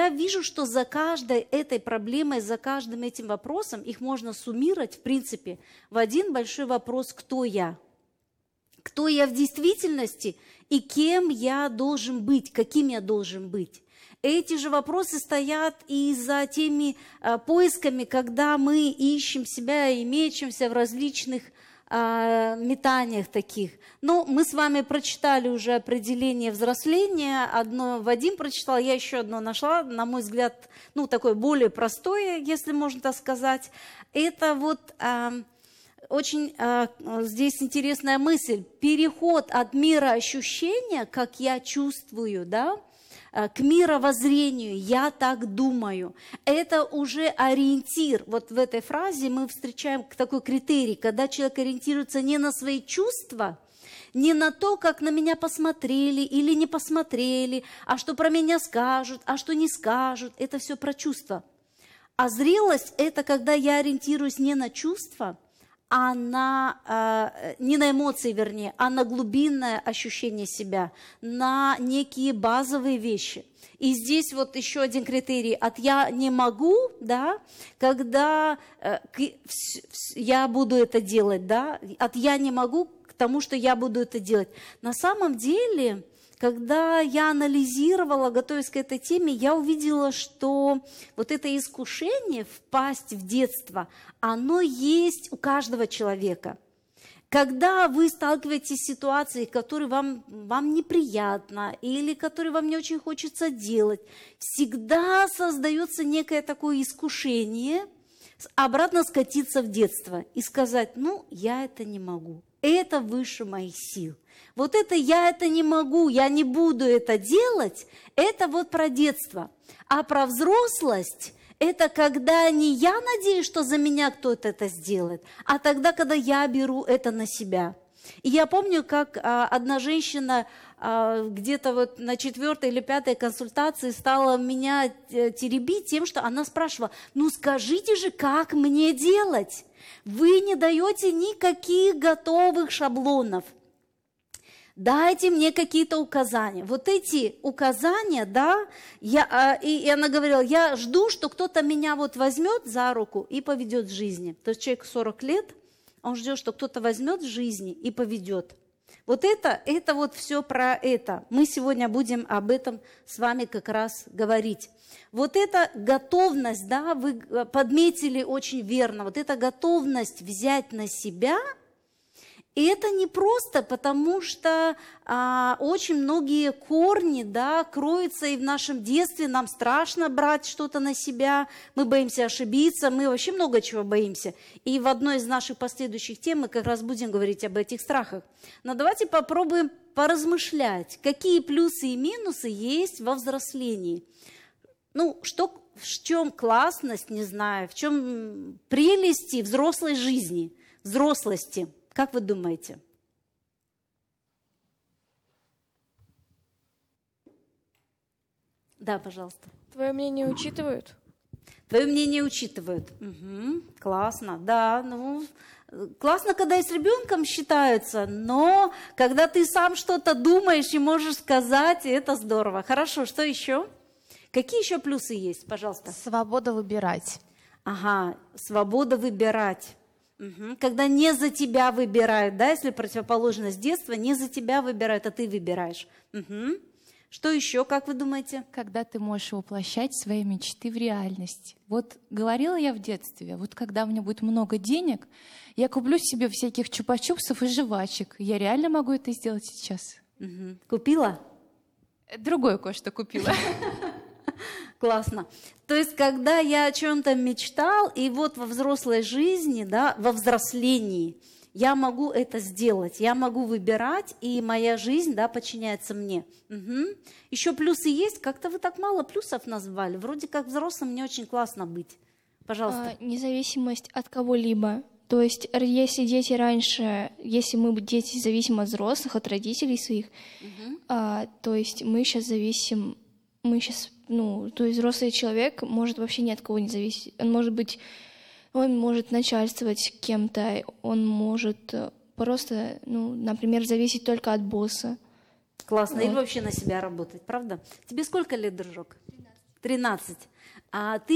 я вижу, что за каждой этой проблемой, за каждым этим вопросом их можно суммировать, в принципе, в один большой вопрос: кто я? Кто я в действительности и кем я должен быть, каким я должен быть? Эти же вопросы стоят и за теми поисками, когда мы ищем себя и мечемся в различных метаниях таких. Но мы с вами прочитали уже определение взросления. Одно Вадим прочитал, я еще одно нашла, на мой взгляд, такое более простое, если можно так сказать. Это вот очень здесь интересная мысль. Переход от мира ощущения, как я чувствую, да, к мировоззрению, я так думаю. Это уже ориентир. Вот в этой фразе мы встречаем такой критерий, когда человек ориентируется не на свои чувства, не на то, как на меня посмотрели или не посмотрели, а что про меня скажут, а что не скажут. Это все про чувства. А зрелость – это когда я ориентируюсь не на чувства, а не на эмоции, вернее, а на глубинное ощущение себя, на некие базовые вещи. И здесь вот еще один критерий от «я не могу», да, когда я буду это делать, да, от «я не могу» к тому, что я буду это делать. На самом деле, когда я анализировала, готовясь к этой теме, я увидела, что вот это искушение впасть в детство, оно есть у каждого человека. Когда вы сталкиваетесь с ситуацией, которая вам неприятна или которую вам не очень хочется делать, всегда создается некое такое искушение обратно скатиться в детство и сказать: я это не могу, это выше моих сил. Вот это я это не могу, я не буду это делать, это вот про детство. А про взрослость – это когда не я надеюсь, что за меня кто-то это сделает, а тогда, когда я беру это на себя. И я помню, как одна женщина где-то вот на 4-й или 5-й консультации стала меня теребить тем, что она спрашивала: скажите же, как мне делать? Вы не даете никаких готовых шаблонов. Дайте мне какие-то указания. Вот эти указания, да, и она говорила: я жду, что кто-то меня вот возьмет за руку и поведет в жизни. То есть человек 40 лет, он ждет, что кто-то возьмет в жизни и поведет. Вот это вот все про это. Мы сегодня будем об этом с вами как раз говорить. Вот эта готовность, да, вы подметили очень верно, вот эта готовность взять на себя. И это не просто, потому что очень многие корни, да, кроются и в нашем детстве. Нам страшно брать что-то на себя, мы боимся ошибиться, мы вообще много чего боимся. И в одной из наших последующих тем мы как раз будем говорить об этих страхах. Но давайте попробуем поразмышлять, какие плюсы и минусы есть во взрослении. В чем классность, не знаю, в чем прелести взрослой жизни, взрослости. Как вы думаете? Да, пожалуйста. Твое мнение учитывают? Твое мнение учитывают. Угу, классно, да. Классно, когда и с ребенком считаются, но когда ты сам что-то думаешь и можешь сказать, это здорово. Хорошо, что еще? Какие еще плюсы есть, пожалуйста? Свобода выбирать. Ага, свобода выбирать. Угу. Когда не за тебя выбирают, да, если противоположность детства, не за тебя выбирают, а ты выбираешь. Угу. Что еще, как вы думаете? Когда ты можешь воплощать свои мечты в реальность. Вот говорила я в детстве, вот когда у меня будет много денег, я куплю себе всяких чупа-чупсов и жвачек. Я реально могу это сделать сейчас. Угу. Купила? Другое кое-что купила. Классно. То есть, когда я о чем-то мечтал, и вот во взрослой жизни, да, во взрослении, я могу это сделать, я могу выбирать, и моя жизнь, да, подчиняется мне. Угу. Еще плюсы есть? Как-то вы так мало плюсов назвали. Вроде как взрослым не очень классно быть. Пожалуйста. Независимость от кого-либо. То есть, если дети раньше, если мы дети зависим от взрослых, от родителей своих, то есть мы сейчас зависим, то есть взрослый человек может вообще ни от кого не зависеть. Он может начальствовать кем-то, он может просто, например, зависеть только от босса. Классно. Вот. Или вообще на себя работать, правда? Тебе сколько лет, дружок? 13. А ты